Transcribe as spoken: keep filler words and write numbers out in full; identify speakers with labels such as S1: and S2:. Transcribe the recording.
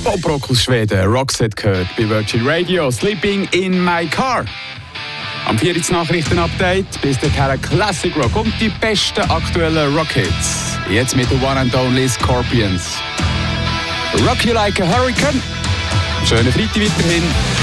S1: Pop-Rock aus Schweden, Roxette gehört bei Virgin Radio, Sleeping in my car. Am vierten Nachrichten-Update bis dahin Classic Rock und die besten aktuellen Rock-Hits. Jetzt mit der One and Only Scorpions. Rock You Like a Hurricane. Schönen Freitag weiterhin.